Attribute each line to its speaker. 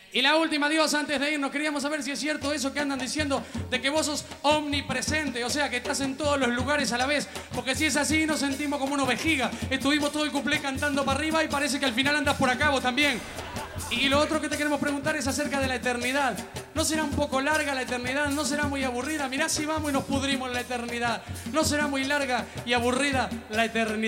Speaker 1: Y la última, Dios, antes de irnos, queríamos saber si es cierto eso que andan diciendo de que vos sos omnipresente, o sea, que estás en todos los lugares a la vez. Porque si es así, nos sentimos como unos vejiga. Estuvimos todo el cuplé cantando para arriba y parece que al final andas por acá vos también. Y lo otro que te queremos preguntar es acerca de la eternidad. ¿No será un poco larga la eternidad? ¿No será muy aburrida? Mirá si vamos y nos pudrimos en la eternidad. ¿No será muy larga y aburrida la eternidad?